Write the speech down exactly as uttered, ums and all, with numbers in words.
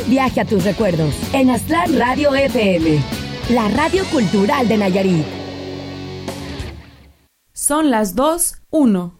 viaje a tus recuerdos en Aztlán Radio F M, la radio cultural de Nayarit. Son las dos, uno.